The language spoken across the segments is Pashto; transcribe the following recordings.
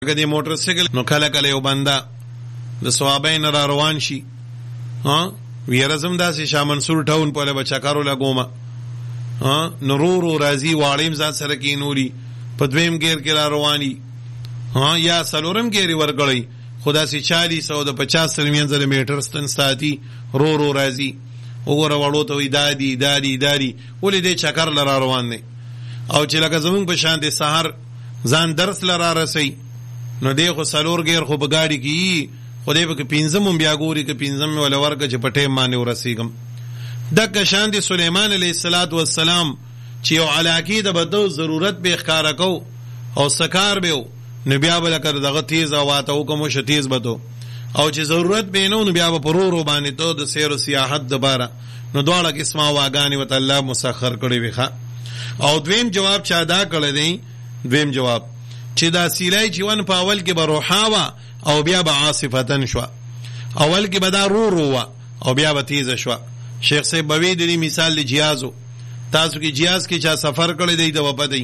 که دی موټر سایکل نو کله کله یو بنده د صوابین را روان شي ویرزم داسې شاه منصور ټاون په له چکرو لګومه نو رو راځي واړیم ځان سره کینولي په دویم گیر کې را رواني یا سلورم گیری ورګړی خدا سي 40 او د 50 ترمنځ میټر ستن ساتي رو راځي وګوره وړو ته وي دادی ولې دې چکر لرا روان نه او چې لکه زمونږ په شان دي سحر ځان درس لرا رسي نو دی خو سلور گیر خو په گاډي کې خدای په پینځم بیا ګوري کې پینځم ولا ورګه چې پټه باندې ورسیږم دغه شان دي سليمان عليه السلام چې یو علاقه د بدو ضرورت به ښکارا کو او سکار به نو بیا بل کړ دغه تیز اواته حکم شو تیز بتو او چې ضرورت به نو بیا په پرورو باندې ته د سیر او سیاحت د بارا نو دواړه قسمه واغانی وت الله مسخر کړی ویخه او دویم جواب چا دا کړی دی دویم جواب چې دا سیلای جوان په اول کې بروحاوه او بیا به عاصفتن شو اول کې به دا رو او بیا به تیز شو شیخ صاحب بوی دی مثال لی جیازو تاسو کې جیاز کې چا سفر کړی دی د وپدی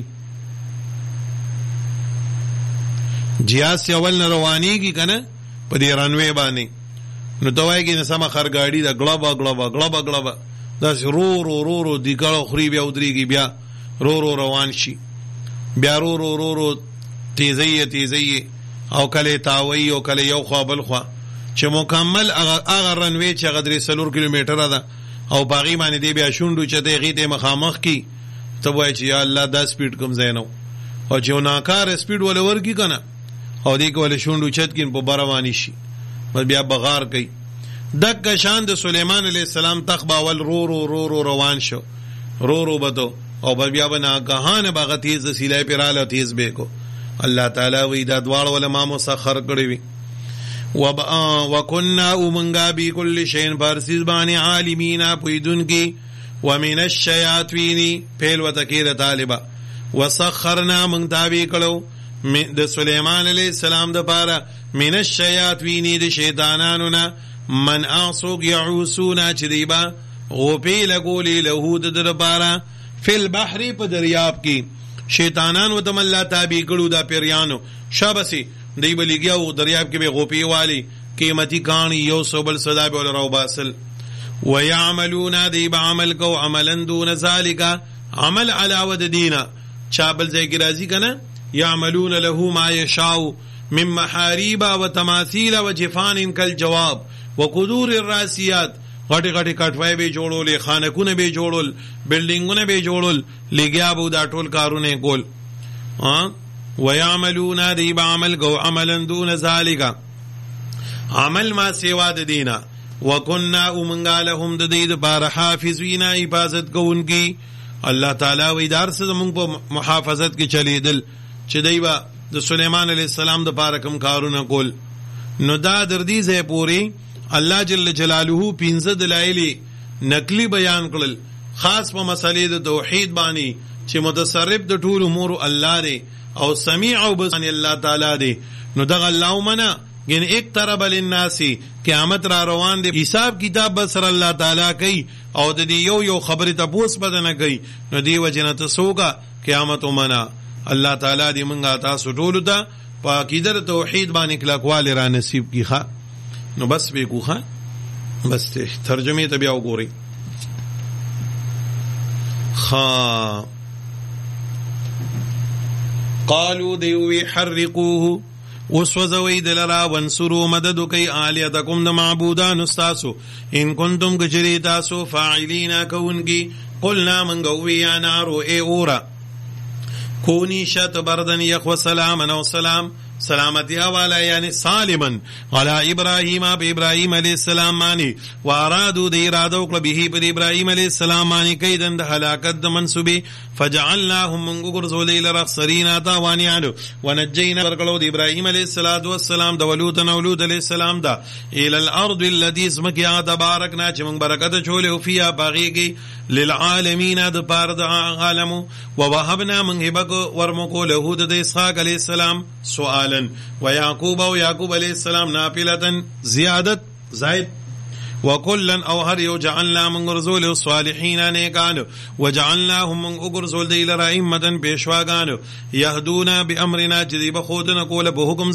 جیاز اول نه روانيږي کنه په دې رنوي باندې نو توایږي نه سم خرګاډي دا غړبا دا رو دی ګړو خري بیا ودريږي بیا رو روان شي بیا رو تیزی او کله تاوی او کله یو خوا بل خوا چې مکمل هغه رنوي چې غدري 3 کیلومتره ده او باغی باندې دی بیا شونډو چته غیته مخامخ کی ته وای چې یا الله دا سپیډ کم زینو او چې ناکار سپیډ ول ورکی کنه او دی کول شونډو چت کین په بروانی شي بل بیا بغار کوي دغه شان د سليمان عليه السلام تخباول رو روان شو رو بتو او بل بیا بنا غهان باغ تیز سیلای پیراله تیز به کو الله تعالی وی دا دوال علماء مسخر کړی وی وكنا ومنغا بكل شيء فارسيز باني عالمين پویدن کی ومن الشياطين پهل وتکیر طالبا وسخرنا من تابع کړو د سليمان عليه السلام د پاره من الشياطين د شیطانانو نه من اعصوا يعوسون چديبا او په لګولې له د پاره فل بحر په دریاب کې شیطانان و تم الله تابع کړو دا پیرانو شابسي دی بلیګیا او دریاب کې به غوپی والی قیمتي کانی یو سوبل صدا به ولرو باسل ويعملون دی بعمل کو عملا دون ذالک عمل علاوه دینا چابل ځای کې راځي کنه يعملون له ما يشاء من محاريب وتماثيل وجفان كالجواب وقدور الراسيات غټي کټوي به جوړول خانکونه به جوړول بلډینګونه به جوړول لګیا به دا ټول کارونه کول ويعملون دی بعمل کو عملا دون ذالک عمل ما سوا د دینا وكنا ومنغا لهم د دې بار حافظین حفاظت کوونکی الله تعالی و ادار سره موږ په محافظت کې چلیدل چې دیوا د سليمان عليه السلام د بار کوم کارونه کول نو دا دردی زه پوری الله جل جلاله 15 دلایل نقلی بیان کړل خاص په مسلې د توحید باندې چې متصرف د ټول امور الله دی او سمیع او بصیر الله تعالی دی نو دغه الله منا ګن اقترب للناس قیامت را روان دی حساب کتاب بسر الله تعالی کوي او د دې یو خبره تاسو بدنه کوي نو دی وجنه تسوګه قیامت منا الله تعالی دې مونږه تاسو ټول ته په عقیده توحید باندې کلاکواله را نصیب کیخه نو بس به کوخه بس ترجمه ته بیا وګورئ قالوا دیوی حرقوه وسوزوی دلرا وانصروا مدد کی آلیتکم د معبودان استاسو ان کنتم گجری تاسو فاعلین کونگی قلنا منگوی یا نارو اے اورا کونی شت بردن یخو سلاما و سلام سلامتی والا یعنی سالما علی ابراهیم ابراهیم علیہ السلام مانی و ارادو دی ارادو کړ به پر ابراهیم علیہ السلام مانی کیدن د هلاکت د منسوبه فجعلناهم من غرزول الى رخصرین تاوانیانو ونجینا ورکلو د ابراهیم علیہ السلام د ولود نولود علیہ السلام دا الى الارض الذي اسمك يا تباركنا چې من برکت چوله فيها باغیږي للعالمین د پاره د عالم ووهبنا من هبک ورمکو له د اسحاق علیہ السلام سوال ويعقوب ويعقوب عليه السلام نافلة زيادة زائد وكلا او هر یو جعلنا من رسول الصالحین نیکانو وجعلناهم من رسول دی لرائمه پیشواگانو یهدون بامرنا جدی بخودن کول به حکم